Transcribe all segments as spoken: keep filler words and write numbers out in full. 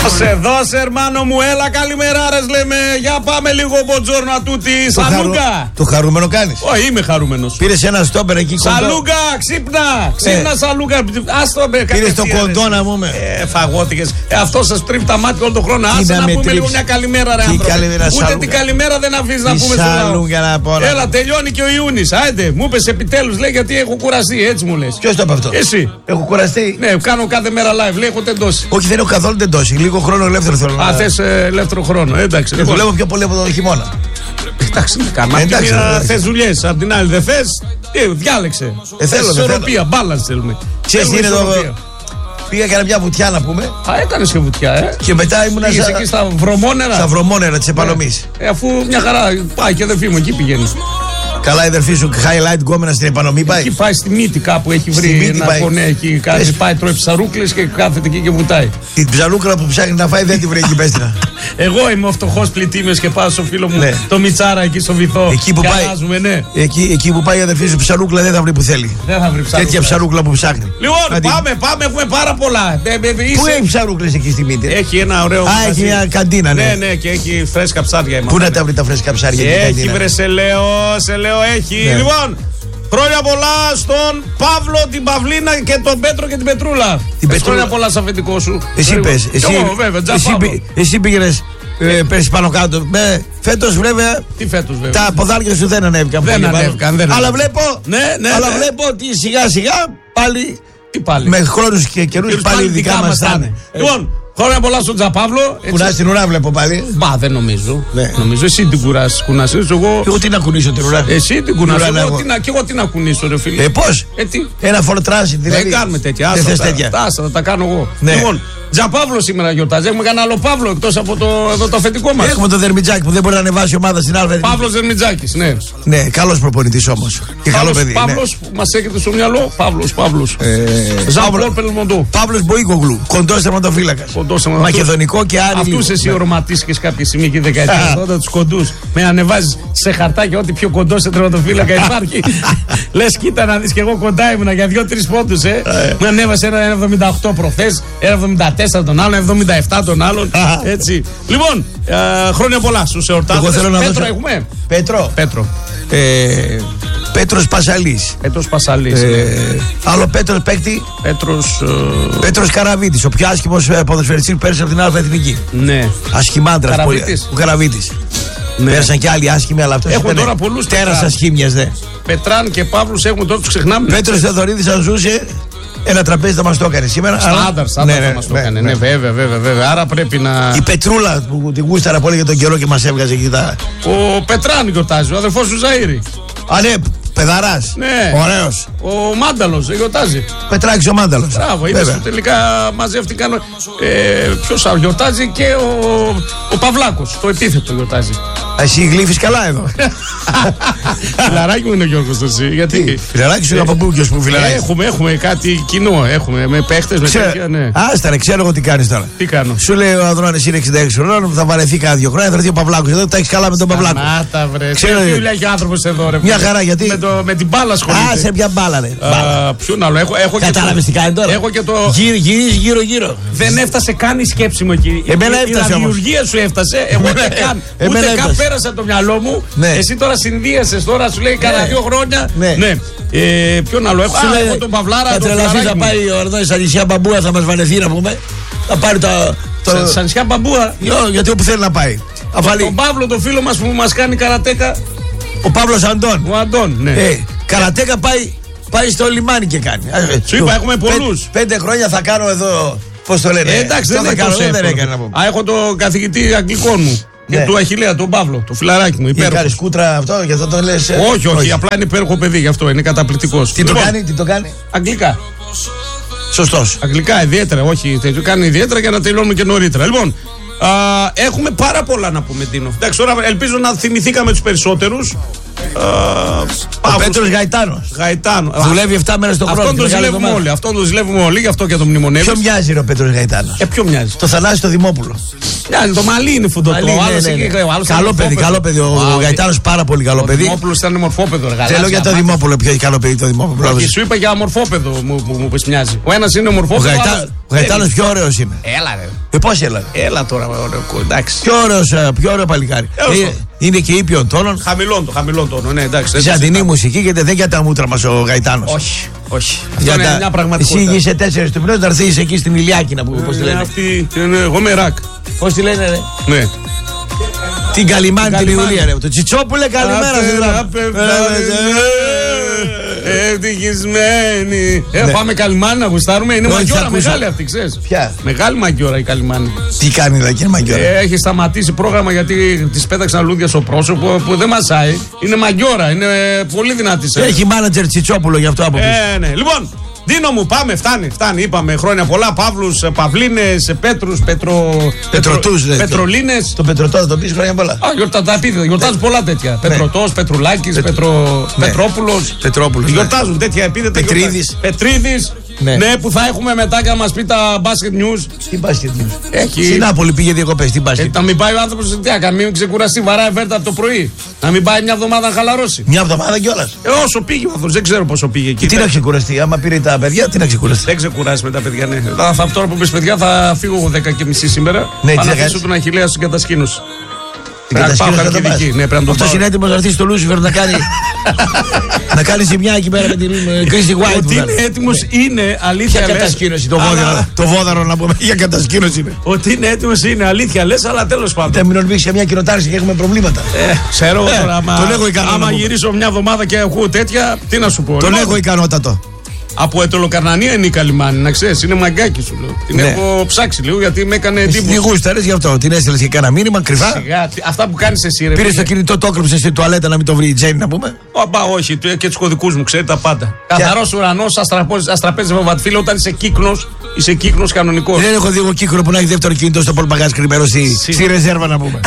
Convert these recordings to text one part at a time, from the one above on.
Σε δώσε, ερμάνο μου, έλα καλημεράρες λέμε. Για πάμε λίγο μποτζόρνο ατούτη. Σαλούγκα. Το χαρούμενο κάνεις? Όχι, είμαι χαρούμενος. Πήρες ένα στόπερ εκεί κοντό. Σαλούγκα, ξύπνα. Ξύπνα, Σαλούγκα. Άστο με. Πήρες το κοντό να πούμε. Ε, φαγώθηκες. Ε, αυτό σας τρίβει τα μάτια όλο τον χρόνο. Άσε να πούμε λίγο μια καλημέρα, ρε άνθρωπο. Ούτε την καλημέρα δεν αφήσεις να πούμε στο λαό. Έλα, τελειώνει και ο Ιούνις. Άιντε, μου είπες επιτέλους, λέει, γιατί έχω κουραστεί. Έτσι μου λες. Ποιος το είπε αυτό? Εσύ. Έχω κουραστεί. Ναι, κάνω κάθε μέρα live. Λέει, έχω τεντώσει. Όχι, δεν έχω καθόλου τεντώσει. Λίγο χρόνο ελεύθερο θέλω. Α, θες ε, ελεύθερο χρόνο. Εντάξει. Και δουλεύω πιο πολύ από τον χειμώνα. Εντάξει, τι κάνω. Απ' τη μία θες δουλειές, απ' την άλλη δεν θες. Τι, διάλεξε. Ε, θέλω, ισορροπία, balance θέλουμε. Ξέρεις τι είναι το. Πήγα και μια βουτιά να πούμε. Α, έκανες και βουτιά, ε. Και μετά ήμουν Πήγες εκεί στα βρωμόνερα. Στα βρωμόνερα της Επανομής. Ε, αφού μια χαρά πάει και αδερφή μου, εκεί πηγαίνει. Καλά, η αδερφή σου highlight γκόμενα στην Επανομή πάει. Εκεί πάει στη μύτη κάπου, έχει βρει ένα κονέ εκεί. Κάτι πάει, τρώει ψαρούκλες και κάθεται εκεί και βουτάει. Την ψαρούκλα που ψάχνει να φάει δεν τη βρει εκεί πέστηνα. Εγώ είμαι ο φτωχός πλητήμιος και πάω στο φίλο μου ναι. το Μιτσάρα εκεί στο βυθό. Εκεί που, πάει, ναι. εκεί, εκεί που πάει η αδερφή σου ψαρούκλα δεν θα βρει που θέλει. Δεν θα βρει ψαρούκλα. Τέτοια ψαρούκλα που ψάχνει. Λοιπόν, Αντι... πάμε, πάμε, έχουμε πάρα πολλά. Πού έχει ψαρούκλες εκεί στη μύτη? Έχει ένα ωραίο. Α, έχει μια καντίνα, ναι. Ναι, ναι, και έχει φρέσκα ψάρια. Πού να τα βρει τα φρέσκα ψάρια? Έχει, βρε, σε λέω, σε λέω, έχει. Λοιπόν, χρόνια πολλά στον Παύλο, την Παυλίνα και τον Πέτρο και την Πετρούλα. Την Πετρούλα. Χρόνια πολλά στο αφεντικό σου. Εσύ πες. Εσύ, εσύ, εσύ πήγαινες ε, πες πάνω κάτω. Ε, φέτος βέβαια. Τι φέτος βέβαια? Τα ποδάρια σου δεν ανέβηκαν. Δεν ανέβηκαν. Δεν αλλά βλέπω, ναι, ναι, αλλά ναι. βλέπω ότι σιγά σιγά πάλι, πάλι? με χρόνους και καιρούς πάλι δικά μας θα είναι. Λοιπόν, χρόνια πολλά στον Τζαπαύλο. Κουνάς την ουρά βλέπω πάλι. Μπα, δεν νομίζω. Ναι. Νομίζω εσύ την κουράς. Κουνάς. Εγώ... εγώ τι να κουνήσω την ουρά. Εσύ την κουνάς. Εγώ, εγώ. Τι να... Και εγώ τι να κουνήσω, ρε φίλε. Ε, πώς? Ε, τι? Ένα φορτράσι δηλαδή. Δεν κάνουμε τέτοια. Δεν θες τέτοια. Άστα, θα τα κάνω εγώ. Ναι. Λοιπόν, Τζαπαύλο σήμερα γιορτάζει. Έχουμε κανένα άλλο Παύλο εκτός από το, εδώ, το αφεντικό μας. Έχουμε τον Δερμιτζάκη που δεν μπορεί να ανεβάσει ομάδα στην Άλβα. Παύλος Δερμιτζάκης, ναι. Ναι, καλός προπονητής όμως. Και καλό παιδί. Παύλος που μας έχετε στο μυαλό. Παύλος, Παύλος. Ζαμπλόρ Πελμοντού. Παύλος Μποϊκογλου. Κοντός τερματοφύλακας. Μακεδονικό και άρι. Αυτούς εσύ ορματίστηκες κάποια στιγμή και δεκαετία ογδόντα τους κοντούς. Με ανεβάζεις σε χαρτάκια ό,τι πιο κοντό σε τερματοφύλακα υπάρχει. Λες, κοίτα να δεις και εγώ κοντά ήμουνα για δύο-τρεις πόντους, ε. Με ανέβασε ένα εβδομήντα οκτώ προχθές, ένα εβδομήντα τέσσερα τον άλλον, εβδομήντα επτά τον άλλον. Έτσι. Λοιπόν, χρόνια πολλά στους εορτάζοντες. Εγώ θέλω να Πέτρο δώσω... έχουμε. Πέτρο. Πέτρο. Ε, Πέτρος Πασαλής. Πέτρος Πασαλής. Ε, ναι. Άλλο Πέτρος παίκτη. Πέτρος. Ε... Πέτρος Καραβίτης. Ο πιο άσχημος ποδοσφαιριστής πέρασε από την Άλφα Εθνική. Ναι. Ασχημάντρας. Καραβίτης. Ο Καραβίτης. Ναι. Πέρασαν και άλλοι άσχημοι, αλλά αυτός έχουν τώρα πολλούς τέρας ασχήμιας, δε. Πετράν και Παύλους έχουμε τώρα, τους ξεχνάμε. Πέτρος Θεοδωρίδης αν ζούσε. Ένα τραπέζι θα μας το έκανε σήμερα. Στάνταρ, στάνταρ ναι, θα μας το έκανε. Ναι, ναι, βέβαια, βέβαια, βέβαια. Άρα πρέπει να. Η Πετρούλα που την γούσταρα πολύ για τον καιρό και μας έβγαζε εκεί τα. Ο Πετράν γιορτάζει, ο αδερφός του Ζαΐρη. Α, ναι, παιδαράς. Ναι. Ωραίος. Ο Μάνταλος γιορτάζει. Πετράκης ο Μάνταλος. Μπράβο, είδες που τελικά μαζεύτηκαν. Ε, ποιος άλλο γιορτάζει και ο, ο Παυλάκος. Το επίθετο γιορτάζει. Εσύ γλύφεις καλά εδώ. Φιλαράκι μου είναι ο Γιώργος εσύ. Γιατί. Φιλαράκι σου είναι από Μπούκιος που φιλαράκι. Έχουμε, έχουμε κάτι κοινό. Έχουμε με παίχτες, με τέτοια. Ναι. Άστα, ρε, ξέρω εγώ τι κάνεις τώρα. Τι κάνω. Σου λέει ο Ανδρώνης είναι εξήντα έξι χρονών, θα βαρεθεί cada δύο χρόνια, θα έρθει ο Παυλάκος εδώ, τα έχεις καλά με τον Παυλάκο. Να τα βρε. Ξέρω τι δουλειά έχει άνθρωπος εδώ, ρε. Μια χαρά γιατί. Με, το, με την μπάλα σχολείται. Α, σε ποια μπάλα, ρε. Ποιον άλλο. Κατάλαβες τι κάνει τώρα. Έχω και το. Γυρίζει γύρω-γύρω. Δεν έφτασε καν η σκέψη μου εκεί. Εμένα έφτασε. Η δημιουργία σου έφτασε. Εγώ ούτε καν. Ούτε καν πέρασε από το μυαλό μου. Εσύ τώρα συνδύασες, τώρα σου λέει κανένα δύο χρόνια. Ναι. Ε, ποιον άλλο έχω. Α, έχω τον Παυλάρα. Θα τρελαθεί, θα πάει ο Ορδόνης στα νησιά Μπαμπούα, θα μας βανεθεί να πούμε. Θα πάρει τα. Στα νησιά Μπαμπούα. Γιατί όπου θέλει να πάει. Τον Παύλο, τον φίλο μας που μας κάνει καρατέκα. Ο Παύλος Αντών. Ο Αντών, ναι. Καρατέκα πάει. Πάει στο λιμάνι και κάνει. Σου είπα, έχουμε πολλούς. Πέντε χρόνια θα κάνω εδώ. Πώς το λένε. Ε, εντάξει, δεν, θα κάνω, δεν έκανε να πω. Α, έχω τον καθηγητή αγγλικών μου. Και ναι. του Αχιλλέα, τον Παύλο, το φιλαράκι μου. Υπέροχο. Κάνει σκούτρα αυτό, γι' αυτό το λες. Όχι, όχι, όχι, απλά είναι υπέροχο παιδί, γι' αυτό είναι καταπληκτικός. Τι λοιπόν, το κάνει, τι το κάνει. Αγγλικά. Σωστός. Αγγλικά, ιδιαίτερα, όχι. Το κάνει ιδιαίτερα για να τελειώνουμε και νωρίτερα. Λοιπόν, α, έχουμε πάρα πολλά να πούμε, Τίνο. Εντάξει, τώρα ελπίζω να θυμηθήκαμε τους περισσότερους. Ο Πέτρος Γαϊτάνος. Γαϊτάνο. Δουλεύει επτά μέρες το χρόνο. Αυτόν το ζηλεύουμε όλοι. Αυτόν το ζηλεύουμε όλοι, γι' αυτό και τον μνημονεύει. Ποιο μοιάζει ο Πέτρος Γαϊτάνος? Ε, ποιο μοιάζει? Το Θανάση το Δημόπουλο. Μοιάζει, το μαλλί είναι φουντωτό. Καλό παιδί, καλό παιδί. Ο Γαϊτάνος πάρα πολύ καλό παιδί. Ο Δημόπουλος ήταν μορφόπεδο. Θέλω για το Δημόπουλο, ποιο έχει καλό παιδί το Δημόπουλο. Και σου είπα για μορφόπεδο μου πει μοιάζει. Ο ένας είναι μορφόπεδο. Ο Γαϊτάνος πιο ωραίος είναι. Έλα ρε. Ε, πώς έλα. Έλα τώρα, εντάξει. Πιο ωραίος, πιο ωραίο παλικάρι. Είναι και ήπιον τόνων. Χαμηλών το, χαμηλών τόνο, ναι, εντάξει. Ζαντινή μουσική, γιατί δεν για τα μούτρα μας ο Γαϊτάνος. Όχι, όχι. Αυτό είναι μια πραγματικότητα. Εσύ είσαι τέσσερις του μηνός να έρθεις εκεί στην Ηλιάκη να πούμε, πώς τη λένε. Αυτή, εγώ με ρακ. Πώς τη λένε, ρε. Ναι. Την Καλιμάνη την Ιουλία, ρε. Το Τσιτσόπουλε, καλημέρα ευτυχισμένη. Ε, πάμε Καλιμάνη να γουστάρουμε. Είναι μαγκιόρα μεγάλη αυτή, ξέρεις. Ποια? Μεγάλη μαγκιόρα η Καλιμάνη. Τι κάνει εδώ και μαγκιόρα? Έχει σταματήσει πρόγραμμα γιατί της πέταξαν λούδια στο πρόσωπο που δεν μασάει. Είναι μαγκιόρα, είναι πολύ δυνατή. Έχει μάνατζερ Τσιτσόπουλο γι' αυτό από πίσω. Ε, ναι. Λοιπόν, Δίνο μου, πάμε, φτάνει, φτάνει. Είπαμε χρόνια πολλά. Παύλους, Παυλίνες, Πέτρους, Πετρο... Πετρωτούς, δηλαδή. Πετρολίνες. Το Πετρωτό θα το πεις χρόνια πολλά. Α, γιορτά, τα επίθετα. Γιορτάζουν πολλά τέτοια. Ναι. Πετρωτός, Πετρουλάκης, Πετ... Πετρο... ναι. Πετρόπουλος. Πετρόπουλος. Γιορτάζουν ναι. τέτοια επίθετα. Πετρίδης. Πετρίδης. Ναι. ναι, που θα έχουμε μετά και να μας πει τα basket news. Τι basket news? Έχει. Στην Νάπολη πήγε διακοπές, τι basket. Ε, να μην πάει ο άνθρωπος στην Τιάκα, μην ξεκουραστεί, βαράει βέρτα από το πρωί. Να μην πάει μια εβδομάδα να χαλαρώσει. Μια εβδομάδα κιόλας. Ε, όσο πήγε ο άνθρωπος, δεν ξέρω πόσο πήγε εκεί. Τι να ξεκουραστεί, άμα πήρε τα παιδιά, τι να ξεκουραστεί. Δεν ξεκουράσει με τα παιδιά, ναι. Θα, θα, τώρα που πες παιδιά, θα φύγω εγώ δέκα και μισή σήμερα. Ναι, θα αφήσω τον Αχιλλέα στην κατασκήνωση. Την κατασκήνωση θα πας. Ναι, αυτός είναι έτοιμος να έρθει στο Λούσιφερ να κάνει να κάνει ζημιά εκεί πέρα με την Κρίστη Γουάιτ. Ότι είναι έτοιμος είναι αλήθεια. Για κατασκήνωση, το βόδαρο, το βόδαρο να πούμε, για κατασκήνωση είναι. Ότι είναι έτοιμος είναι αλήθεια, λες, αλλά τέλος πάντων. Δεν μην ορμήξει σε μια κοινοτάρηση και έχουμε προβλήματα. Ε, ξέρω τώρα, άμα γυρίσω μια εβδομάδα και ακούω τέτοια, τι να σου πω. Τον έχω ικανότατο. Από Ετωλοκαρνανία είναι η Καλιμάνη, να ξέρεις, είναι μαγκάκι σου λέω. Την ναι. έχω ψάξει λίγο γιατί με έκανε εντύπωση. Την γούσταρες γι' αυτό, την έστειλες και κάνα μήνυμα κρυφά. Σιγά, αυτά που κάνεις εσύ ρε. Πήρες το κινητό, το έκρυψες στην τουαλέτα να μην το βρει η Τζέννη να πούμε. Οπα, όχι, και τους κωδικούς μου, ξέρετε τα πάντα. Καθαρός ουρανός, αστραπέζεις με βατφύλλα όταν είσαι κύκνος, είσαι κύκνος κανονικός. Δεν έχω δει εγώ κύκνο που να έχει δεύτερο κινητό στο πολμπαγκάζ κρυμμένο στη, στη ρεζέρβα να πούμε.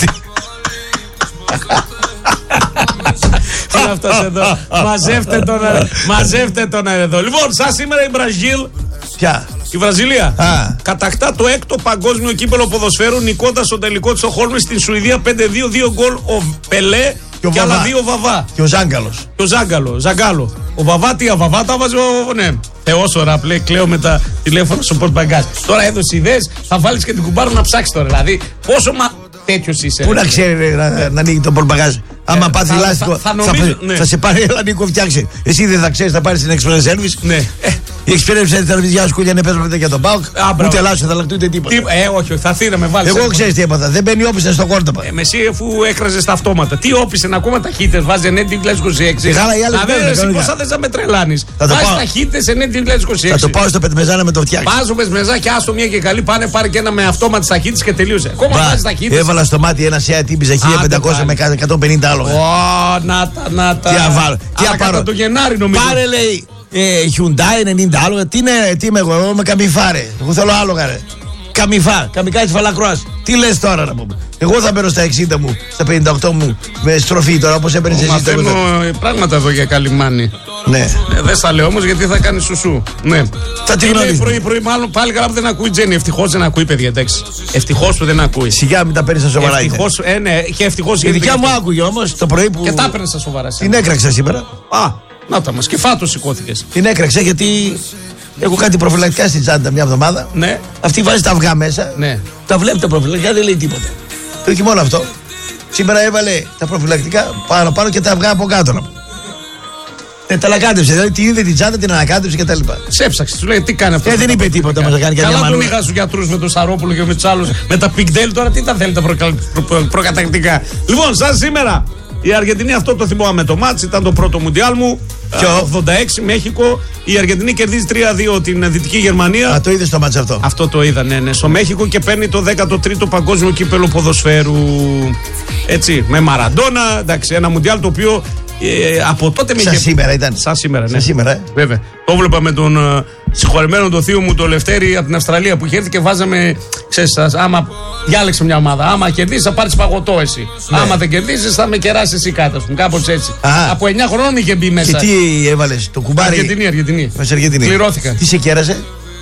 Τι είναι αυτός εδώ. Μαζεύτε τον, μαζεύτε τον εδώ. Λοιπόν, σαν σήμερα η Βραζίλ. Ποια? Η Βραζιλία Α. κατακτά το έκτο παγκόσμιο κύπελο ποδοσφαίρου, νικώντας στον τελικό της Στοκχόλμης στην Σουηδία πέντε δύο, δύο γκολ ο Πελέ και, και άλλα δύο Βαβά. Και ο Ζάγκαλος. Και ο Ζάγκαλο, Ζαγκάλο. Ο Βαβά, τι Βαβά τα βάζει ο. Ναι. Θεός ο ραπλέ, κλαίω με τα τηλέφωνα στο πορτμπαγκάζ. Τώρα έδωσε ιδέες, θα βάλεις και την κουμπάρο να ψάξει τώρα. Δηλαδή, πόσο μα. Τέτοιος είσαι. Πού να ξέρει να, να ανοίγει το πορτμπαγκάζ. Άμα ε, πάθει λάστιχο, θα, θα, νομίζω, θα, ναι. θα σε πάρει ένα Νίκο φτιάξει. Εσύ δεν θα ξέρει, θα πάρει την Express Service. Ναι. Ε, η Express Service θα ρωτήσει σκούλια να παίζουμε για τον Πάοκ. Ούτε λάστιχο θα λακτούν ούτε τίποτα. Τι, ε, όχι, θα θύρα με βάλει. Εγώ ξέρει τι έπαθα. Δεν μπαίνει όπισε στο κόρτοπα. Ε, με εσύ αφού έκραζε τα αυτόματα. Τι όπισε να ακόμα ταχύτητε βάζει ναι δύο χιλιάδες είκοσι έξι. Γάλα οι άλλοι δεν πώ θα θε να με τρελάνει. Βάζει ταχύτητε ναι δύο χιλιάδες είκοσι έξι. Θα το πάω στο πετμεζά με το φτιάξει. Πάζω πετμεζά και άστο μία και καλή πάνε πάρει και ένα με αυτόματη ταχύτητε και τελείωσε. Ακόμα βάζει ταχύτητε. Έβαλα στο μάτι ένα σεα τύπηζα χίλια πεντακόσια με εκατόν πενήντα άλογα. Να τα, να τα. Τι αβάλω. Τι απάρω. Το Γενάρη νομίζω. Πάρε λέει ε, Hyundai ενενήντα άλογα. Τι είναι, τι είμαι εγώ, εγώ είμαι καμιφάρε. Εγώ θέλω άλογα ρε. Καμιφά, καμικάκι φαλακρόας. Τι λες τώρα να πούμε. Εγώ θα μπαίνω στα εξήντα μου, στα πενήντα οκτώ μου με στροφή τώρα όπως έπαιρνες εσύ. Μαθαίνω πράγματα εδώ για Καλιμάνη. Ναι. Ε, δεν στα λέω όμως γιατί θα κάνει σουσού. Ναι. Θα τη γνωρίζεις. Πρωί, πρωί, μάλλον πάλι καλά που δεν ακούει η Τζέννη. Ευτυχώς δεν ακούει, παιδιά, εντάξει. Ευτυχώς που δεν ακούει. Σιγά μην τα παίρνεις στα σοβαρά. Ευτυχώς, ε, ναι, και ευτυχώς. Η δικιά μου άκουγε όμως το πρωί που. Και τα έπαιρνε στα σοβαρά. Την έκραξα σήμερα. Α, να τα μας. Και φάτο σηκώθηκες. Την έκραξα γιατί έχω κάτι προφυλακτικά στην τσάντα μια εβδομάδα. Ναι. Αυτή βάζει τα αυγά μέσα. Ναι. Τα βλέπει τα προφυλακτικά, δεν λέει τίποτα. Και όχι μόνο αυτό. Σήμερα έβαλε τα προφυλακτικά πάνω πάνω και τα αυγά από κάτω να πούμε. Ε, τα ανακάτεψε, δηλαδή την είδε την τσάντα, την ανακάτεψε και τα λοιπά. Ψέψαξε, του λέει τι κάνει αυτό. Ε, δεν είπε τίποτα, μα κάνει καλά. Καλά, τον είχα στου γιατρού με τον Σαρόπουλο και με του άλλου με τα Pigdale. Τώρα τι τα θέλετε προκα... προ... προκατακτικά. Λοιπόν, σαν σήμερα η Αργεντινή, αυτό το θυμάμαι το μάτς, ήταν το πρώτο Μουντιάλ μου. Ποιο? ογδόντα έξι Μέχικο. Η Αργεντινή κερδίζει τρία δύο την Δυτική Γερμανία. Α, το είδε το μάτς αυτό. Αυτό το είδα, ναι, ναι. Στο Μέχικο και παίρνει το δέκατο τρίτο παγκόσμιο κύπελο ποδοσφαίρου. Έτσι, με Μαραντόνα. Εντάξει, ένα Μουντιάλ το οποίο Ε, από τότε με Σαν είχε... σήμερα ήταν. Σαν σήμερα, ναι. Σαν σήμερα, ε. Βέβαια. Το έβλεπα με τον uh, συγχωρεμένο το θείο μου, το Λευτέρη από την Αυστραλία που είχε έρθει και βάζαμε. Ξέρεις, άμα διάλεξε μια ομάδα. Άμα κερδίσει, θα πάρει παγωτό εσύ. Ναι. Άμα δεν κερδίσει, θα με κεράσει εσύ κάτω. Κάπως έτσι. Α. Από εννιά χρονών είχε μπει μέσα. Και τι έβαλε, το κουμπάρι. Αργεντινή, Αργεντινή. Αργεντινή. Πληρώθηκα. Τι σε κέρασε.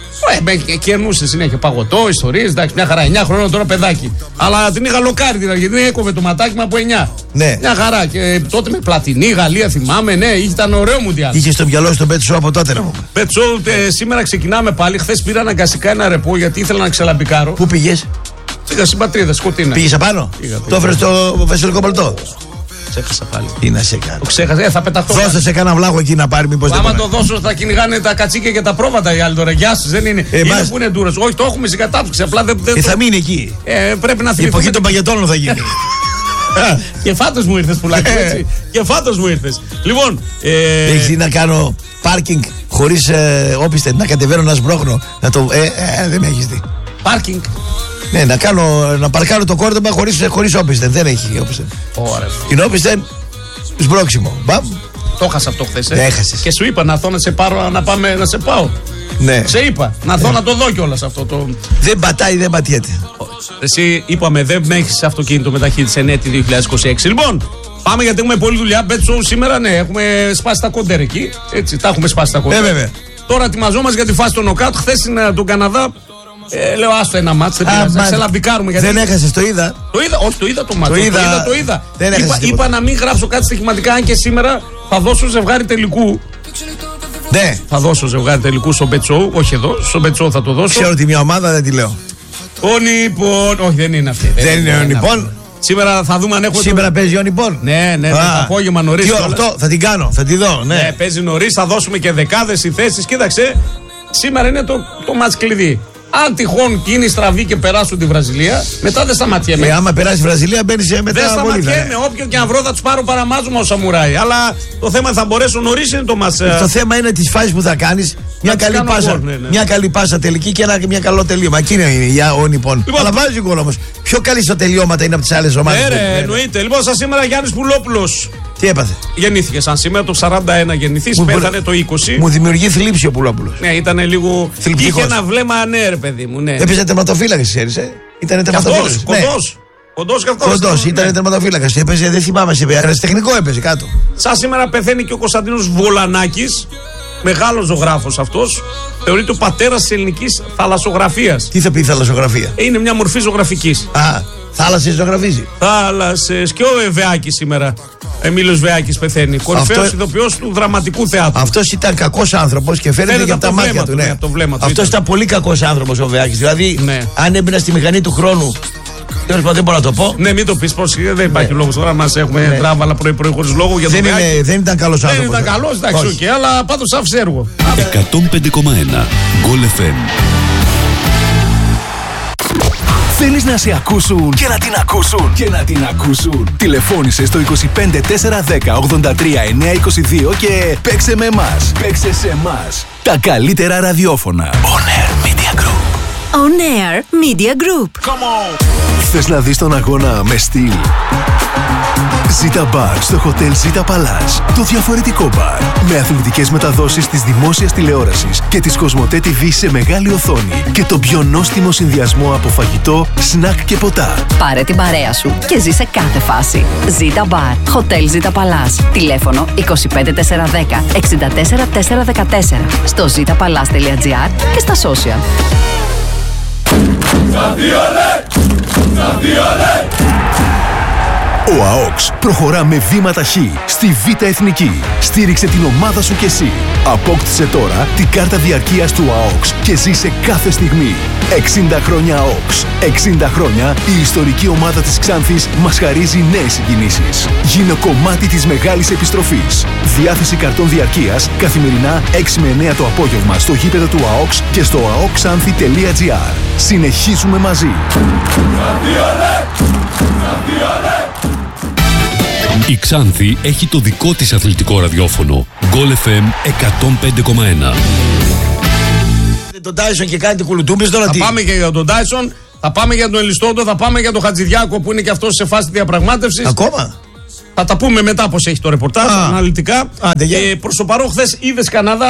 Ε, κερνούσε συνέχεια παγωτό, ιστορίες, εντάξει, μια χαρά. εννιά χρονών τώρα παιδάκι. Αλλά την είχα λοκάρει την Αργεντινή, έκοβε το ματάκι μου από εννιά. Ναι. Μια χαρά. Και τότε με Πλατινή, Γαλλία, θυμάμαι, ναι, ήταν ωραίο μουντιάλ. Είχε στο μυαλό σου τον Πέτσο από τότε να πούμε. Πέτσο, ε, σήμερα ξεκινάμε πάλι. Χθε πήρα αναγκαστικά ένα ρεπό γιατί ήθελα να ξελαμπικάρω. Πού πήγε? Πήγα στην πατρίδα, Σκοτίνα. Πήγε απάνω. Το έφερε στο βασιλικό παλτό. Ξέχασα πάλι. Τι να σε κάνω. Το ξέχασα, ε, θα πεταχτώ. Δώστε σε κανένα βλάχο εκεί να πάρει, μήπως. Άμα το δώσω, θα κυνηγάνε τα κατσίκια και τα πρόβατα οι άλλοι τώρα. Γεια σα, δεν είναι. Ε, είναι μας... που είναι ντούρος. Όχι, το έχουμε στην κατάψυξη. Απλά δεν. δεν ε, θα μείνει εκεί. Ε, πρέπει να θυμηθούμε. Η εποχή των παγετώνων θα γίνει. Και φάτος μου ήρθες πουλάκι, έτσι. Και φάτος μου ήρθες. Λοιπόν. Ε... Έχεις δει να κάνω πάρκινγκ χωρίς ε, όπιστε, να κατεβαίνω να σμπρώχνω. Να το. Ε, ε, δεν με έχεις δει. Πάρκινγκ. Ναι, να, κάνω, να παρκάρω το κόρδωμα χωρίς, χωρίς όπιστε. Δεν έχει όπιστε. Ωραία. Την όπιστε σμπρώξιμο. Μπαμ. Το έχασα αυτό χθες. Ε. Έχασες. Και σου είπα να έρθω να σε πάρω να πάμε να σε πάω. Ναι. Σε είπα να έρθω ναι. να το δω κιόλας αυτό το. Δεν πατάει, δεν πατιέται. Εσύ είπαμε δεν με έχεις αυτοκίνητο με ταχύτητα ενέτη δύο χιλιάδες είκοσι έξι. Λοιπόν, πάμε γιατί έχουμε πολλή δουλειά. Bet Show σήμερα, ναι, έχουμε σπάσει τα κόντερ εκεί. Έτσι, τα έχουμε σπάσει τα κόντερ. Ε, βέβαια. Τώρα ετοιμαζόμαστε για τη φάση των νοκάτ. Χθες είναι τον Καναδά. Ε, λέω άστο ένα μάτς, δεν πειράζει. Σε λαμπικάρουμε γιατί. Δεν έχασες, το είδα. Το είδα, όχι, το είδα το μάτς. Το είδα, το είδα. Το είδα. Δεν είπα, είπα να μην γράψω κάτι στοιχηματικά, αν και σήμερα θα δώσω ζευγάρι τελικού. Ναι. Θα δώσω ζευγάρι τελικού στο Bet Show, όχι εδώ, στο Bet Show θα το δώσω. Ξέρω ότι μια ομάδα δεν τη λέω. Ο Νιππον, όχι δεν είναι αυτή. Δεν, δεν είναι ο Νιππον. Σήμερα θα δούμε αν έχουμε. Σήμερα το... παίζει ο Νιππον. Ναι, ναι, ναι, το απόγευμα νωρίς. Τι οκτώ, θα την κάνω, θα τη δω. Ναι, ναι παίζει νωρίς, θα δώσουμε και δεκάδες οι θέσεις. Κοίταξε, σήμερα είναι το, το μάτς κλειδί. Αν τυχόν γίνει στραβή και περάσουν τη Βραζιλία, μετά δεν σταματιέμαι. Ε, άμα περάσει η Βραζιλία, μπαίνει μετά. Δεν σταματιέμαι. Όποιον και αν βρω θα του πάρω παραμάζωμα ο Σαμουράι. Αλλά το θέμα θα μπορέσω νωρίς είναι το μας. Το θέμα είναι τη φάση που θα κάνει. Μια καλή πάσα. Γκολ, ναι, ναι. Μια καλή πάσα τελική και ένα μια καλό τελείωμα. Εκείνο είναι για ο Νιππον. Λοιπόν, αλλά βάζει γκολ όμως. Πιο καλή στα τελειώματα είναι από τις άλλες ομάδες. Ναι, ρε, εννοείται. Λοιπόν, σας σήμερα Γιάννης Πουλόπουλος. Τι έπαθε? Γεννήθηκε σαν σήμερα το σαράντα ένα γεννηθής, πέθανε το είκοσι. Μου δημιουργεί θλίψη ο Πουλόπουλος. Ναι, ήταν λίγο. Είχε ένα βλέμμα, ναι, ρε παιδί μου. Ναι. Έπαιζε τερματοφύλακας, ξέρεις, ε. Ήταν τερματοφύλακας. Κοντός. Κοντός και αυτός. Κοντός, ήταν ναι. τερματοφύλακας. Έπαιζε, δεν θυμάμαι σε τεχνικό έπαιζε κάτω. Σαν σήμερα πεθαίνει και ο Κωνσταντίνος Βολανάκης. Μεγάλος ζωγράφος αυτός. Θεωρείται ο πατέρας της ελληνικής θαλασσογραφίας. Τι θα πει η θαλασσογραφία? Είναι μια μορφή ζωγραφικής. Α, θάλασσες ζωγραφίζει. Θάλασσες. Και ο Βεάκης σήμερα. Εμίλιος Βεάκης πεθαίνει. Κορυφαίος αυτό... ηθοποιός του δραματικού θεάτρου. Αυτός ήταν κακός άνθρωπος και φαίνεται και από τα μάτια του. Ναι. Αυτός ήταν πολύ κακός άνθρωπος ο Βεάκης. Δηλαδή, ναι. αν έμπαινα στη μηχανή του χρόνου. Τέλος πάντων, δεν μπορώ να το πω. Ναι, μην το πεις πως δεν υπάρχει ναι. λόγος τώρα. Μας έχουμε ναι. τράβαλα πρωί-πρωί χωρίς λόγο για δεν, είναι, δεν ήταν καλός άνθρωπος. Δεν ήταν καλός, εντάξει, okay, αλλά πάντως άφησε έργο. εκατόν πέντε κόμμα ένα Γκολ εφ εμ. Θέλεις να σε ακούσουν και να την ακούσουν και να την ακούσουν? Τηλεφώνησε στο είκοσι πέντε τέσσερα δέκα ογδόντα τρία εννιακόσια είκοσι δύο και παίξε με εμάς. Παίξε σε εμάς. Τα καλύτερα ραδιόφωνα. On Air Media Group. On Air Media Group. Come on. Θες να δεις τον αγώνα με στυλ? Ζήτα Μπαρ στο Hotel Ζήτα Παλάς. Το διαφορετικό μπαρ. Με αθλητικές μεταδόσεις της δημόσιας τηλεόρασης και της Κοσμοτέ τι βι σε μεγάλη οθόνη. Και το πιο νόστιμο συνδυασμό από φαγητό, σνακ και ποτά. Πάρε την παρέα σου και ζήσε κάθε φάση. Ζήτα Μπαρ. Hotel Ζήτα Παλάς. Τηλέφωνο είκοσι πέντε τέσσερα δέκα εξήντα τέσσερα τέσσερα δεκατέσσερα. Στο ζήτα παλάς τελεία τζι άρ και στα social. Ο ΑΟΚΣ προχωρά με βήματα χ στη Β' Εθνική. Στήριξε την ομάδα σου κι εσύ. Απόκτησε τώρα την κάρτα διαρκείας του ΑΟΚΣ και ζήσε κάθε στιγμή. εξήντα χρόνια ΑΟΚΣ. εξήντα χρόνια η ιστορική ομάδα της Ξάνθης μας χαρίζει νέες συγκινήσεις. Γίνε κομμάτι της μεγάλης επιστροφής. Διάθεση καρτών διαρκείας καθημερινά έξι με εννέα το απόγευμα στο γήπεδο του ΑΟΚΣ και στο αοκξάνθη τελεία τζι άρ. Συνεχίζουμε μαζί. Η Ξάνθη έχει το δικό της αθλητικό ραδιόφωνο. Γκολ εφ εμ εκατόν πέντε κόμμα ένα. Τον Τάισον και κάνει την κουλουτούμπες τώρα. Θα τι? πάμε και για τον Τάισον, θα πάμε για τον Ελιστόντο, θα πάμε για τον Χατζηδιάκο που είναι και αυτός σε φάση διαπραγμάτευσης. Ακόμα? Θα τα πούμε μετά πώς έχει το ρεπορτάζ, Α. αναλυτικά. Άντε, για. Ε, προς το παρόν, χθες είδες Καναδά.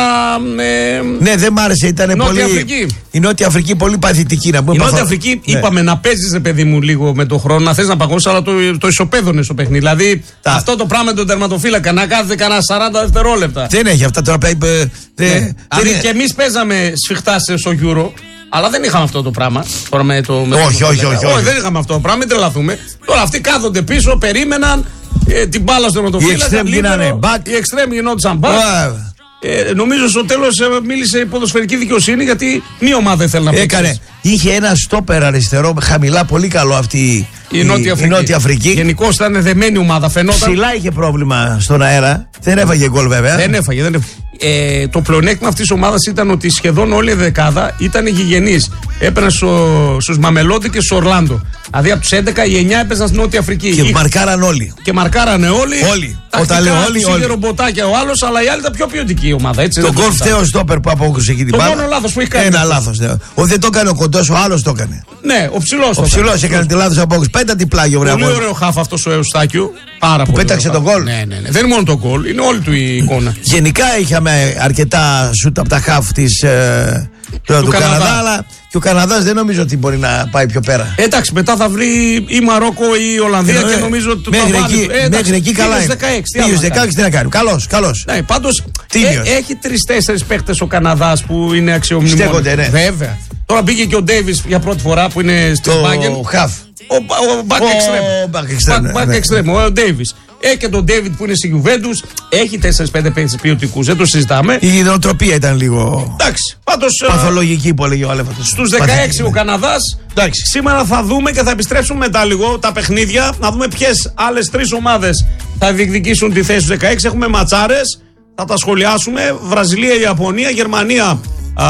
Ε, Ναι, δεν μ' άρεσε, ήταν Νότια πολύ. Αφρική. Η Νότια Αφρική πολύ παθητική να πούμε. Η Νότια παθο- Αφρική, Ναι. είπαμε να παίζεις, ρε παιδί μου, λίγο με τον χρόνο, να θες να παγώσεις, αλλά το, το ισοπαίδωνε στο παιχνίδι. Δηλαδή, Τα. αυτό το πράγμα με τον τερματοφύλακα να κάθεται κανένα σαράντα δευτερόλεπτα. Δεν έχει αυτά τώρα. πέ- πέ- δεν- δεν Δηλαδή είναι- και εμείς παίζαμε σφιχτά σε- στο Euro, αλλά δεν είχαμε αυτό το πράγμα. Τώρα με το, με το Όχι, όχι, όχι, όχι. δεν είχαμε αυτό το πράγμα, μην τρελαθούμε. Τώρα αυτοί κάθονται πίσω, περίμεναν ε, την μπάλα στον τερματοφύλακα. extreme λίμπερο, γίνανε back. Οι extreme γινόντουσαν back. Α, Ε, νομίζω στο τέλος ε, μίλησε η ποδοσφαιρική δικαιοσύνη, γιατί μία ομάδα ήθελε να παίξει. Έκανε. Είχε ένα στόπερ αριστερό χαμηλά, πολύ καλό αυτή Η Νότια Αφρική. η Νότια Αφρική. Γενικώς ήταν δεμένη ομάδα, φαινόταν. Ψηλά είχε πρόβλημα στον αέρα. Δεν έφαγε γκολ βέβαια. Δεν έφαγε. Δεν έφαγε. Ε, το πλεονέκτημα αυτής της ομάδας ήταν ότι σχεδόν όλη η δεκάδα ήταν γηγενείς. Έπαιρναν στο, στους Μαμελόντι και στο Ορλάντο. Δηλαδή από τους έντεκα οι εννιά έπαιζαν στην Νότια Αφρική. Και Είχε- μαρκάραν όλοι. και μαρκάρανε όλοι. Όλοι. Τακτικά, Όταν λέω όλοι, τους είχε όλοι. ρομποτάκια ο άλλος, αλλά η άλλη ήταν πιο ποιοτική η ομάδα. Έτσι, Το δεν γκολ συζητάμε. φταίω στόπερ που απόκρουσε εκεί την Το μπάλα. μόνο λάθος που έχει κάνει. Ένα λάθο. Ναι. Ο, δεν το έκανε ο κοντός, ο άλλο το έκανε. Ναι, ο ψηλός. Ο το ψηλό έκανε. έκανε τη λάθο απόκρουση. Πέτα την πλάγιο, βρε Πολύ αγόρι. ωραίο χάφ αυτός ο Εουστάκιου. Πάρα πολύ. πέταξε ωραίο τον χάφ. γκολ. Ναι, ναι, ναι. Δεν είναι μόνο το γκολ, είναι όλη του η εικόνα. Γενικά είχαμε αρκετά σουτ από τα χαφ της, ε, του, του Καναδά. Καναδά, αλλά και ο Καναδάς δεν νομίζω ότι μπορεί να πάει πιο πέρα. Εντάξει, μετά θα βρει ή Μαρόκο ή η Ολλανδία Ε, και νομίζω ότι το μέχρι θα βάλει. εκεί, Ε, εντάξει, μέχρι εκεί καλά πήγε είναι. στους δεκαέξι, τι Πήγε άλλο στους να κάνει. δεκαέξι, τι να κάνει. Καλός, καλός. Ναι, πάντως Τίμιος. ε, έχει τρεις-τέσσερις παίχτες ο Καναδάς που είναι αξιομνημόνοι. Στέκονται, ναι. Βέβαια. Τώρα μπήκε και ο Ντέιβις για πρώτη φορά που είναι στη Το Μπάγκεν. χαφ. Ο, ο Back Ο Extreme. back extreme, ναι, Back ναι. extreme, ο Ντέιβις. Έχει και τον Ντέιβιτ που είναι στη Γιουβέντους. Έχει τέσσερις πέντε παίχτες ποιοτικούς. Δεν το συζητάμε. Η νοοτροπία ήταν λίγο Εντάξει, πάντως ε, παθολογική που έλεγε ο Αλέφατος. στους δεκαέξι ο Καναδάς. Εντάξει. Σήμερα θα δούμε και θα επιστρέψουμε μετά λίγο τα παιχνίδια. Να δούμε ποιες άλλες τρεις ομάδες θα διεκδικήσουν τη θέση στους δεκαέξι. Έχουμε ματσάρες. Θα τα σχολιάσουμε. Βραζιλία, Ιαπωνία, Γερμανία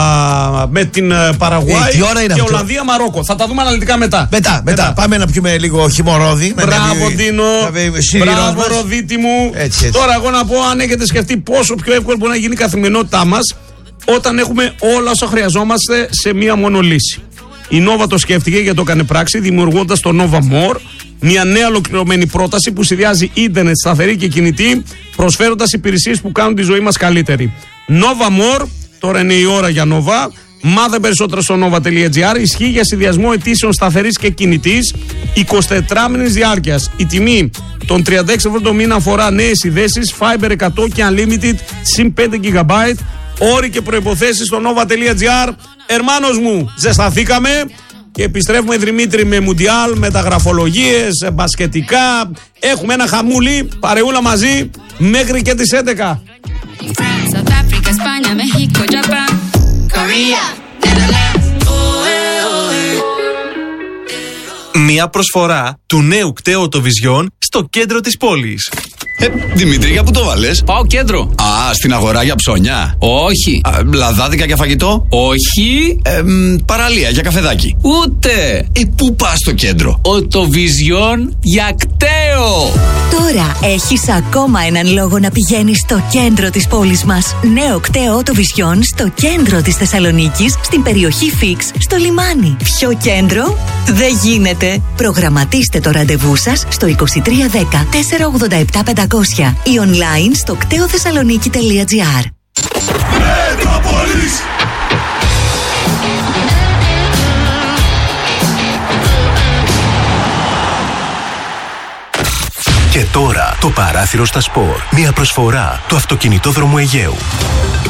α, με την ε, Παραγουάη Ε, τι ώρα είναι και αυτό? Ολλανδία, Μαρόκο. Θα τα δούμε αναλυτικά μετά. Μετά, μετά, Πάμε να πιούμε λίγο χυμωρόδι. να Μπράβο, ανέβει- Ντίνο. να ανέβει ο σιδηρός Μπράβο, μας. Ροδίτη μου. Έτσι, έτσι. Τώρα, εγώ να πω, αν έχετε σκεφτεί πόσο πιο εύκολο μπορεί να γίνει η καθημερινότητά μας όταν έχουμε όλα όσα χρειαζόμαστε σε μία μόνο λύση. Η Nova το σκέφτηκε και το έκανε πράξη, δημιουργώντας το Nova More, μια νέα ολοκληρωμένη πρόταση που συνδυάζει ίντερνετ, σταθερή και κινητή, προσφέροντας υπηρεσίες που κάνουν τη ζωή μας καλύτερη. Nova More, τώρα είναι η ώρα για Nova. Μάθε περισσότερα στο nova.gr. Ισχύει για συνδυασμό αιτήσεων σταθερής και κινητής εικοσιτετράμηνης διάρκειας. Η τιμή των τριάντα έξι ευρώ το μήνα αφορά νέες συνδέσεις, Fiber εκατό και Unlimited συν πέντε τζι μπι. Όροι και προϋποθέσεις στο nova.gr. Ερμάνος μου, ζεσταθήκαμε και επιστρέφουμε Δημήτρη με Μουντιάλ, μεταγραφολογίες, μπασκετικά. Έχουμε ένα χαμούλι, παρεούλα μαζί μέχρι και τις έντεκα. South Africa, España, México, Japan, Korea, Netherlands. Μια προσφορά του νέου κταίου Vision στο κέντρο της πόλης. Ε, Δημήτρη, για πού το βάλες? Πάω κέντρο. Α, στην αγορά για ψώνια. Όχι. Α, λαδάδικα για φαγητό. Όχι. Ε, μ, παραλία για καφεδάκι. Ούτε. Ε, πού πας στο κέντρο? Οτοβιζιόν για κταίο. Τώρα έχεις ακόμα έναν λόγο να πηγαίνεις στο κέντρο της πόλης μας. Νέο κταίο Οτοβιζιόν στο κέντρο της Θεσσαλονίκης, στην περιοχή Φίξ, στο λιμάνι. Ποιο κέντρο? Δεν γίνεται. Προγραμματίστε το ραντεβού σας στο είκοσι τρία δέκα τετρακόσια ογδόντα επτά πεντακόσια ή online στο κτέοθεσσαλονίκη τελεία τζι άρ. Και τώρα το παράθυρο στα σπορ. Μια προσφορά του αυτοκινητόδρομου Αιγαίου.